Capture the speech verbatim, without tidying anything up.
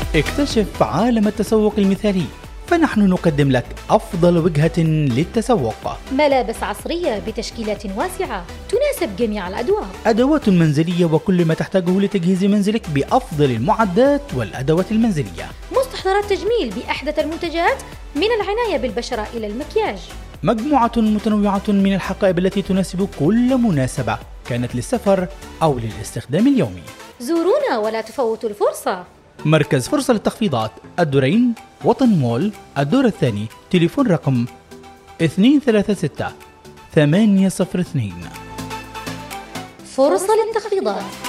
اكتشف عالم التسوق المثالي، فنحن نقدم لك أفضل وجهة للتسوق. ملابس عصرية بتشكيلات واسعة تناسب جميع الأذواق، أدوات منزلية وكل ما تحتاجه لتجهيز منزلك بأفضل المعدات والأدوات المنزلية. مستحضرات تجميل بأحدث المنتجات من العناية بالبشرة إلى المكياج. مجموعة متنوعة من الحقائب التي تناسب كل مناسبة، كانت للسفر أو للاستخدام اليومي. زورونا ولا تفوتوا الفرصة. مركز فرصة للتخفيضات، الدورين، وطن مول، الدور الثاني، تليفون رقم اثنين ثلاثة ستة ثمانية صفر اثنين. فرصة للتخفيضات.